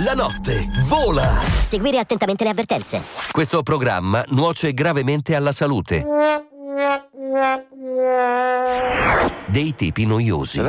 La notte vola. Seguire attentamente le avvertenze. Questo programma nuoce gravemente alla salute. Dei tipi noiosi.